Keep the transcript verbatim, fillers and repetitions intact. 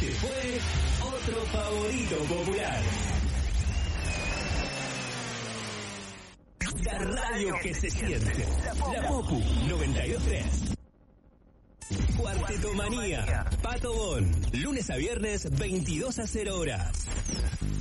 Se fue otro favorito popular. La radio que se siente. La Popu noventa y dos punto tres. Cuarteto Manía. Pato Bon. Lunes a viernes, veintidós a cero horas.